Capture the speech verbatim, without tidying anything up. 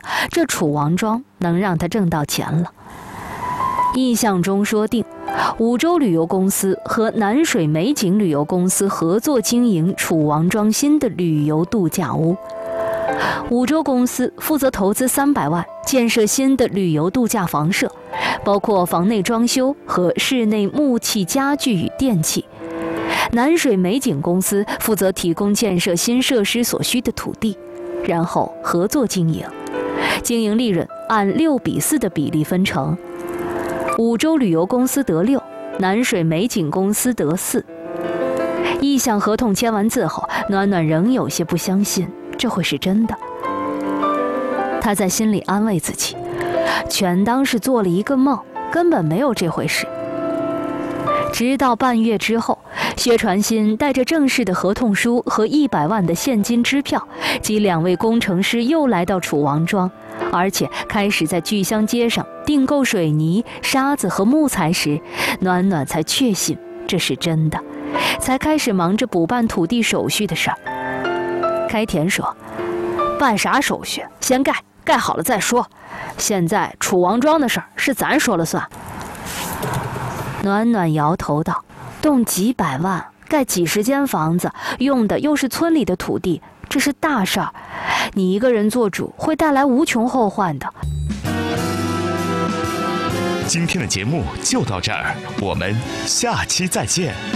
这楚王庄能让他挣到钱了。意向中说定，五洲旅游公司和南水美景旅游公司合作经营楚王庄新的旅游度假屋。五洲公司负责投资三百万建设新的旅游度假房舍，包括房内装修和室内木器家具与电器。南水美景公司负责提供建设新设施所需的土地，然后合作经营，经营利润按六比四的比例分成。五洲旅游公司得六，南水美景公司得四。意向合同签完字后，暖暖仍有些不相信这会是真的。他在心里安慰自己，全当是做了一个梦，根本没有这回事。直到半月之后，薛传新带着正式的合同书和一百万的现金支票及两位工程师又来到楚王庄，而且开始在聚香街上订购水泥、沙子和木材时，暖暖才确信这是真的，才开始忙着补办土地手续的事儿。开田说：“办啥手续？先盖，盖好了再说。现在楚王庄的事儿是咱说了算。”暖暖摇头道：“动几百万盖几十间房子，用的又是村里的土地，这是大事儿。你一个人做主，会带来无穷后患的。” 今天的节目就到这儿，我们下期再见。